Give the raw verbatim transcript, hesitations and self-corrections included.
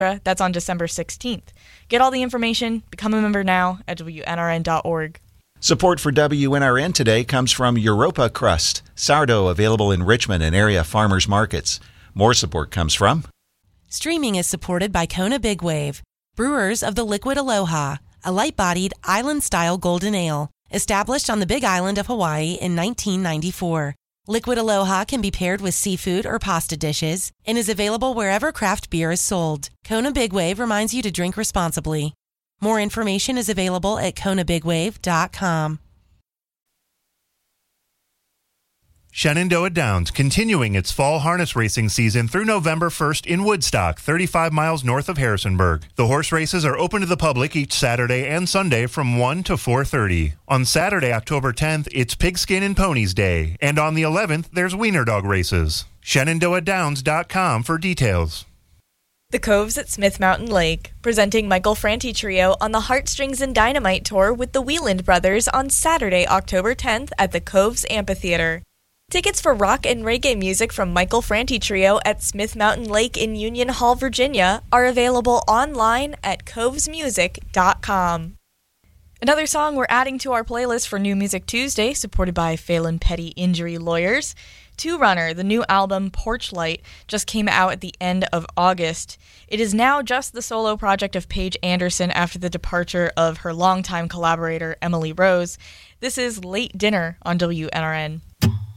That's on December sixteenth. Get all the information, become a member now at W N R N dot org. Support for W N R N today comes from Europa Crust, sourdough available in Richmond and area farmers markets. More support comes from... Streaming is supported by Kona Big Wave, brewers of the Liquid Aloha, a light-bodied, island-style golden ale, established on the Big Island of Hawaii in nineteen ninety-four. Liquid Aloha can be paired with seafood or pasta dishes and is available wherever craft beer is sold. Kona Big Wave reminds you to drink responsibly. More information is available at kona big wave dot com. Shenandoah Downs continuing its fall harness racing season through November first in Woodstock, thirty-five miles north of Harrisonburg. The horse races are open to the public each Saturday and Sunday from one to four thirty. On Saturday, October tenth, it's Pigskin and Ponies Day, and on the eleventh, there's Wiener Dog races. Shenandoah Downs dot com for details. The Coves at Smith Mountain Lake, presenting Michael Franti Trio on the Heartstrings and Dynamite Tour with the Wieland Brothers on Saturday, October tenth at the Coves Amphitheater. Tickets for rock and reggae music from Michael Franti Trio at Smith Mountain Lake in Union Hall, Virginia are available online at coves music dot com. Another song we're adding to our playlist for New Music Tuesday, supported by Phelan Petty Injury Lawyers. Two Runner, the new album Porch Light, just came out at the end of August. It is now just the solo project of Paige Anderson after the departure of her longtime collaborator Emily Rose. This is Late Dinner on W N R N.